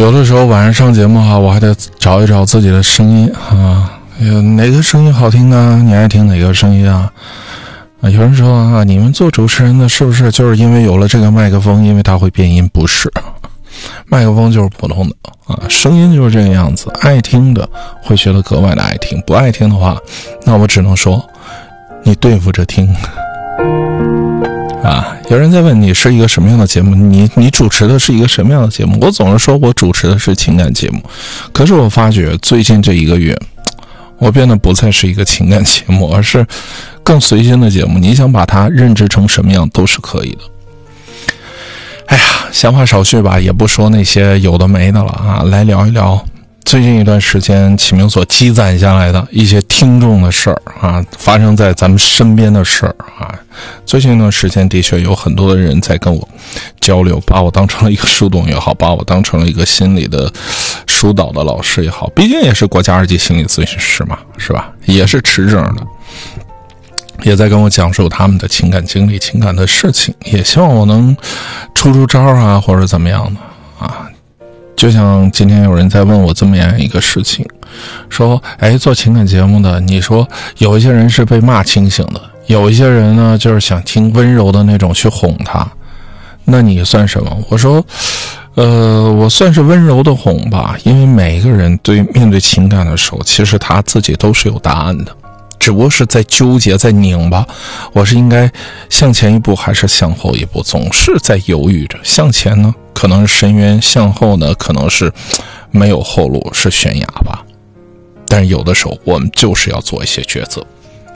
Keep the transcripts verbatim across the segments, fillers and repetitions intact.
有的时候晚上上节目哈，我还得找一找自己的声音啊，哪个声音好听啊？你爱听哪个声音啊？啊，有人说啊，你们做主持人的是不是就是因为有了这个麦克风，因为它会变音？不是，麦克风就是普通的啊，声音就是这个样子。爱听的会觉得格外的爱听，不爱听的话，那我只能说，你对付着听。啊，有人在问你是一个什么样的节目，你你主持的是一个什么样的节目？我总是说我主持的是情感节目，可是我发觉最近这一个月，我变得不再是一个情感节目，而是更随心的节目。你想把它认知成什么样都是可以的。哎呀，闲话少叙吧，也不说那些有的没的了啊，来聊一聊最近一段时间启明所积攒下来的一些听众的事儿啊，发生在咱们身边的事儿啊。最近一段时间的确有很多的人在跟我交流，把我当成了一个树洞也好，把我当成了一个心理的疏导的老师也好，毕竟也是国家二级心理咨询师嘛，是吧？也是持证的，也在跟我讲述他们的情感经历、情感的事情，也希望我能出出招啊，或者怎么样的啊。就像今天有人在问我这么样一个事情，说哎，做情感节目的，你说有一些人是被骂清醒的，有一些人呢就是想听温柔的那种去哄他，那你算什么？我说呃，我算是温柔的哄吧，因为每一个人对面对情感的时候，其实他自己都是有答案的，只不过是在纠结，在拧巴，我是应该向前一步还是向后一步，总是在犹豫着。向前呢可能是深渊，向后呢可能是没有后路，是悬崖吧。但是有的时候我们就是要做一些抉择。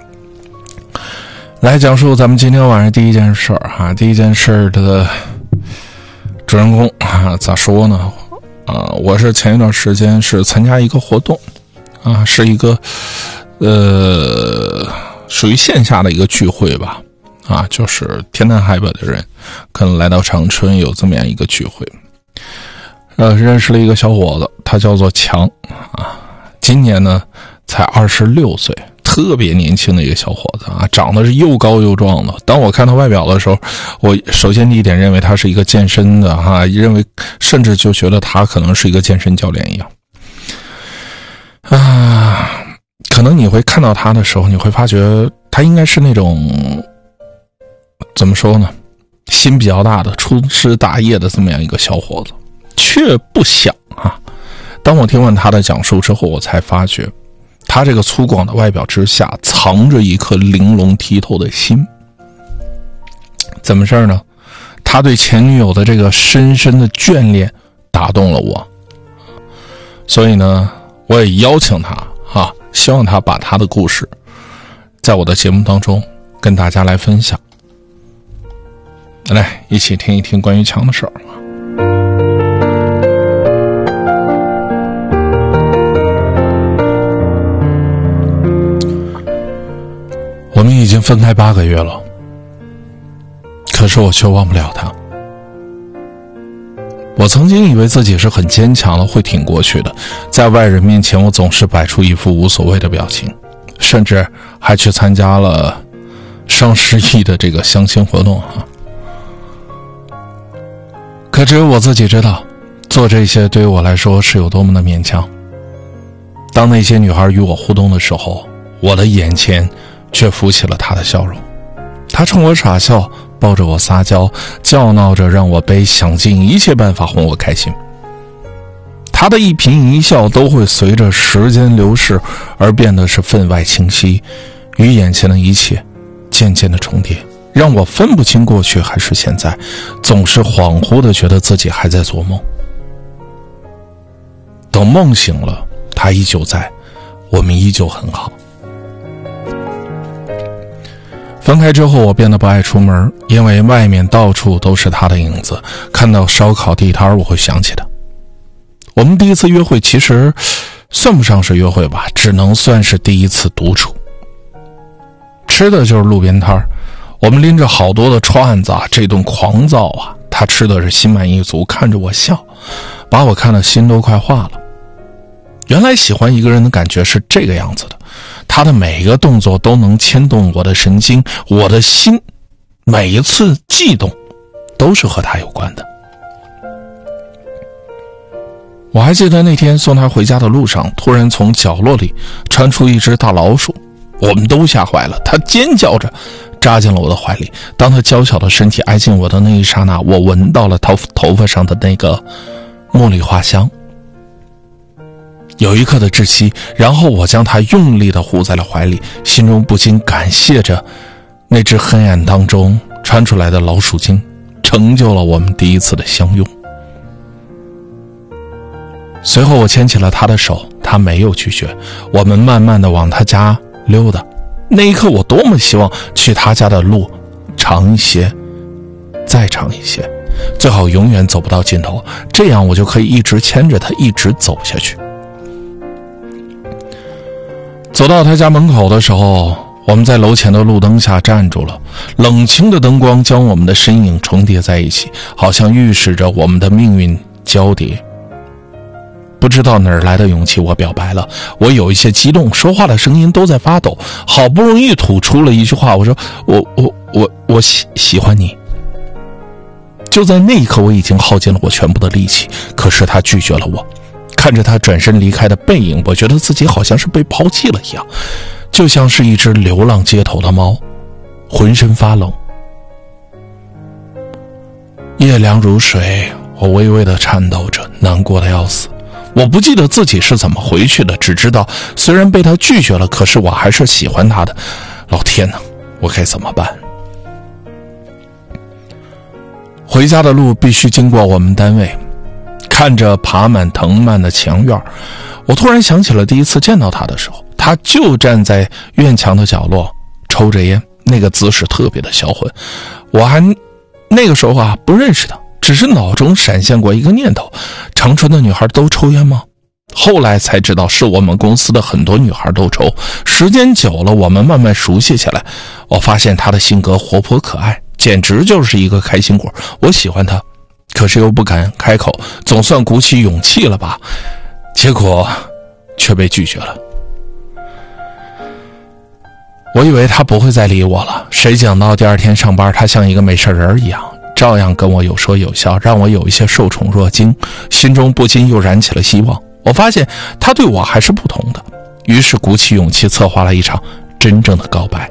来讲述咱们今天晚上第一件事儿哈，第一件事的主人公啊，咋说呢？啊，我是前一段时间是参加一个活动啊，是一个呃属于线下的一个聚会吧。啊，就是天南海北的人可能来到长春有这么样一个聚会，呃，认识了一个小伙子，他叫做强啊，今年呢才二十六岁，特别年轻的一个小伙子啊，长得是又高又壮的。当我看他外表的时候，我首先第一点认为他是一个健身的哈、啊，认为甚至就觉得他可能是一个健身教练一样啊。可能你会看到他的时候，你会发觉他应该是那种怎么说呢，心比较大的粗枝大叶的这么样一个小伙子，却不想啊。当我听完他的讲述之后，我才发觉他这个粗犷的外表之下藏着一颗玲珑剔透的心。怎么事呢？他对前女友的这个深深的眷恋打动了我，所以呢我也邀请他啊，希望他把他的故事在我的节目当中跟大家来分享。来一起听一听关于强的事儿。我们已经分开八个月了，可是我却忘不了他。我曾经以为自己是很坚强的，会挺过去的，在外人面前我总是摆出一副无所谓的表情，甚至还去参加了双十一的这个相亲活动啊。可只有我自己知道，做这些对于我来说是有多么的勉强。当那些女孩与我互动的时候，我的眼前却浮起了她的笑容。她冲我傻笑，抱着我撒娇，叫闹着让我背，想尽一切办法哄我开心。她的一颦一笑都会随着时间流逝而变得是分外清晰，与眼前的一切渐渐的重叠，让我分不清过去还是现在，总是恍惚的觉得自己还在做梦。等梦醒了，他依旧在，我们依旧很好。分开之后，我变得不爱出门，因为外面到处都是他的影子，看到烧烤地摊我会想起他。我们第一次约会其实算不上是约会吧，只能算是第一次独处。吃的就是路边摊，我们拎着好多的串子啊，这顿狂造啊，他吃的是心满意足，看着我笑，把我看得心都快化了。原来喜欢一个人的感觉是这个样子的，他的每一个动作都能牵动我的神经，我的心每一次悸动都是和他有关的。 我还记得那天送他回家的路上，突然从角落里窜出一只大老鼠，我们都吓坏了，他尖叫着扎进了我的怀里。当他娇小的身体挨近我的那一刹那，我闻到了头头发上的那个茉莉花香，有一刻的窒息，然后我将他用力地护在了怀里，心中不禁感谢着那只黑暗当中穿出来的老鼠精，成就了我们第一次的相拥。随后我牵起了他的手，他没有拒绝，我们慢慢地往他家溜达。那一刻我多么希望去他家的路长一些，再长一些，最好永远走不到尽头，这样我就可以一直牵着他一直走下去。走到他家门口的时候，我们在楼前的路灯下站住了，冷清的灯光将我们的身影重叠在一起，好像预示着我们的命运交叠。不知道哪儿来的勇气，我表白了。我有一些激动，说话的声音都在发抖，好不容易吐出了一句话，我说我我我我喜喜欢你。就在那一刻，我已经耗尽了我全部的力气，可是他拒绝了我。看着他转身离开的背影，我觉得自己好像是被抛弃了一样，就像是一只流浪街头的猫，浑身发冷。夜凉如水，我微微的颤抖着，难过的要死。我不记得自己是怎么回去的，只知道虽然被他拒绝了，可是我还是喜欢他的。老天哪，我该怎么办？回家的路必须经过我们单位，看着爬满藤蔓的墙院，我突然想起了第一次见到他的时候，他就站在院墙的角落抽着烟，那个姿势特别的销魂。我还那个时候啊不认识他，只是脑中闪现过一个念头，长春的女孩都抽烟吗？后来才知道是我们公司的很多女孩都抽。时间久了，我们慢慢熟悉起来，我发现她的性格活泼可爱，简直就是一个开心果。我喜欢她，可是又不敢开口，总算鼓起勇气了吧，结果却被拒绝了。我以为她不会再理我了，谁想到第二天上班，她像一个没事人一样，照样跟我有说有笑，让我有一些受宠若惊，心中不禁又燃起了希望。我发现他对我还是不同的，于是鼓起勇气策划了一场真正的告白。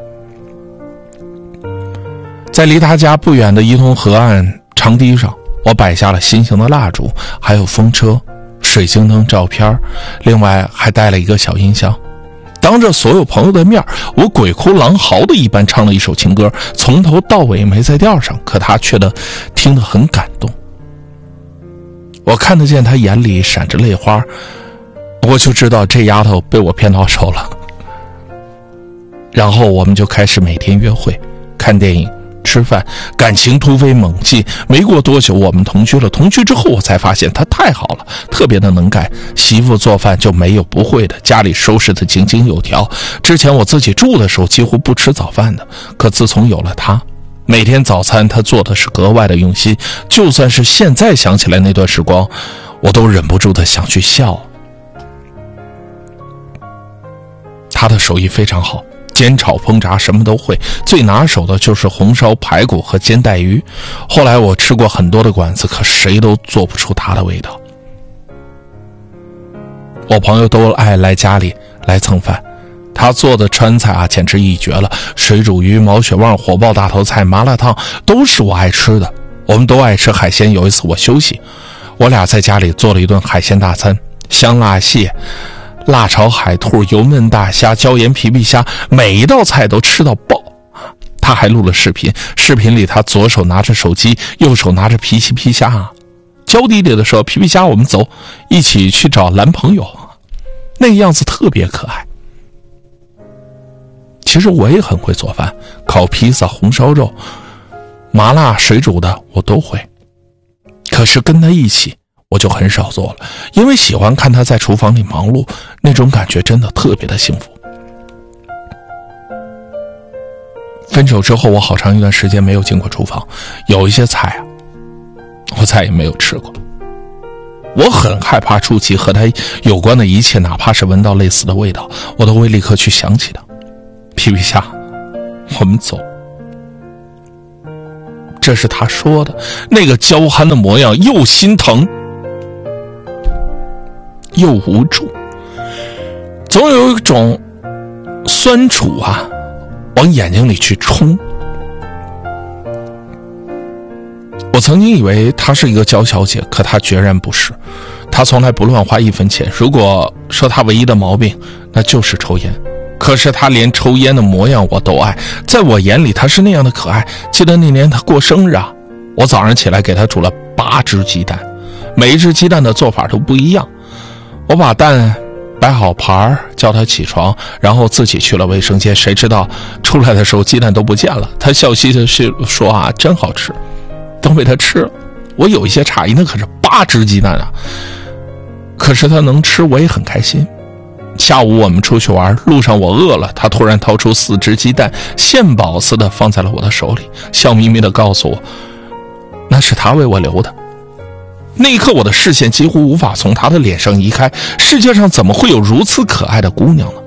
在离他家不远的伊通河岸长堤上，我摆下了心形的蜡烛，还有风车、水晶灯照片，另外还带了一个小音箱。当着所有朋友的面，我鬼哭狼嚎的一般唱了一首情歌，从头到尾没在调上，可他却的听得很感动。我看得见他眼里闪着泪花，我就知道这丫头被我骗到手了。然后我们就开始每天约会、看电影、吃饭，感情突飞猛进。没过多久，我们同居了。同居之后，我才发现他太好了，特别的能干，媳妇做饭就没有不会的，家里收拾的井井有条。之前我自己住的时候几乎不吃早饭的，可自从有了他，每天早餐他做的是格外的用心，就算是现在想起来那段时光，我都忍不住的想去笑。他的手艺非常好，煎炒烹炸什么都会，最拿手的就是红烧排骨和煎带鱼。后来我吃过很多的馆子，可谁都做不出他的味道。我朋友都爱来家里来蹭饭，他做的川菜啊简直一绝了，水煮鱼、毛血旺、火爆大头菜、麻辣烫都是我爱吃的。我们都爱吃海鲜，有一次我休息，我俩在家里做了一顿海鲜大餐，香辣蟹、辣炒海兔、油焖大虾、椒盐皮皮虾，每一道菜都吃到爆。他还录了视频，视频里他左手拿着手机，右手拿着皮皮皮虾。娇滴滴的说：“皮皮虾，我们走，一起去找男朋友。”那个样子特别可爱。其实我也很会做饭，烤披萨、红烧肉、麻辣水煮的我都会，可是跟他一起我就很少做了，因为喜欢看他在厨房里忙碌，那种感觉真的特别的幸福。分手之后，我好长一段时间没有进过厨房，有一些菜啊，我再也没有吃过。我很害怕触及和他有关的一切，哪怕是闻到类似的味道，我都会立刻去想起他。皮皮虾，我们走。这是他说的，那个娇憨的模样又心疼又无助，总有一种酸楚啊往眼睛里去冲。我曾经以为她是一个娇小姐，可她决然不是。她从来不乱花一分钱，如果说她唯一的毛病那就是抽烟，可是她连抽烟的模样我都爱，在我眼里她是那样的可爱。记得那年她过生日啊，我早上起来给她煮了八只鸡蛋，每一只鸡蛋的做法都不一样。我把蛋摆好盘叫她起床，然后自己去了卫生间，谁知道出来的时候鸡蛋都不见了。她笑嘻嘻地说啊，真好吃，都被她吃了。我有一些诧异，那可是八只鸡蛋啊，可是她能吃我也很开心。下午我们出去玩，路上我饿了，她突然掏出四只鸡蛋，献宝似的放在了我的手里，笑眯眯地告诉我那是她为我留的。那一刻我的视线几乎无法从她的脸上移开，世界上怎么会有如此可爱的姑娘呢？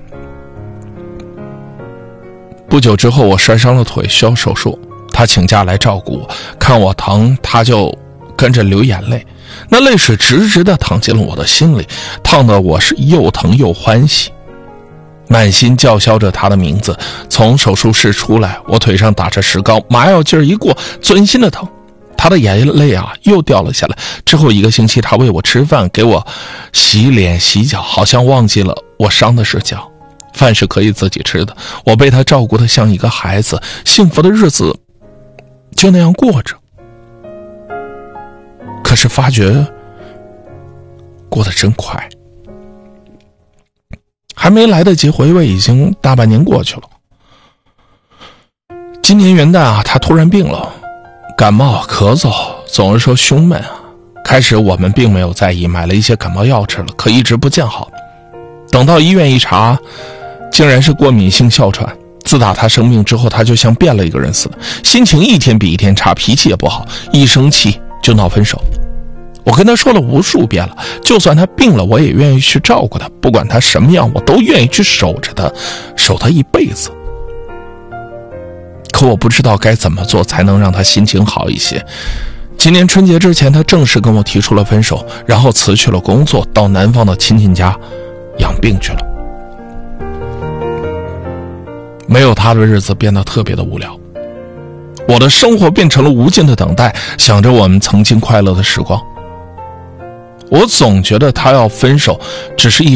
不久之后我摔伤了腿，需要手术，她请假来照顾我，看我疼她就跟着流眼泪，那泪水直直地淌进了我的心里，烫得我是又疼又欢喜，满心叫嚣着她的名字。从手术室出来，我腿上打着石膏，麻药劲儿一过，钻心的疼。她的眼泪啊又掉了下来。之后一个星期，她喂我吃饭，给我洗脸洗脚，好像忘记了我伤的是脚，饭是可以自己吃的。我被她照顾得像一个孩子，幸福的日子就那样过着。可是发觉过得真快，还没来得及回味，已经大半年过去了。今年元旦啊，她突然病了，感冒咳嗽，总是说胸闷啊。开始我们并没有在意，买了一些感冒药吃了，可一直不见好。等到医院一查，竟然是过敏性哮喘。自打她生病之后，她就像变了一个人似的，心情一天比一天差，脾气也不好，一生气就闹分手。我跟她说了无数遍了，就算她病了，我也愿意去照顾她，不管她什么样，我都愿意去守着她，守她一辈子。可我不知道该怎么做才能让她心情好一些。今年春节之前，她正式跟我提出了分手，然后辞去了工作，到南方的亲戚家养病去了。没有她的日子变得特别的无聊，我的生活变成了无尽的等待，想着我们曾经快乐的时光。我总觉得她要分手只是一